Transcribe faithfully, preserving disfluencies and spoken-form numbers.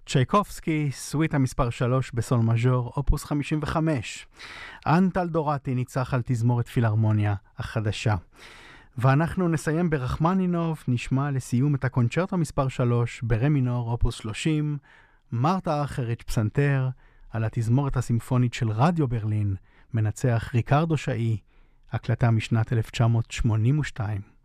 צ'ייקובסקי, סוויטה מספר שלוש בסול מז'ור, אופוס חמישים וחמש. אנטל דורטי ניצח על תזמורת פילהרמוניה החדשה. ואנחנו נסיים ברחמנינוב, נשמע לסיום את הקונצ'רטו מספר שלוש ברה מינור, אופוס שלושים, מרתה ארכריץ' פסנתר, על התזמורת הסימפונית של רדיו ברלין, מנצח ריקרדו שאי, הקלטה משנת אלף תשע מאות שמונים ושתיים.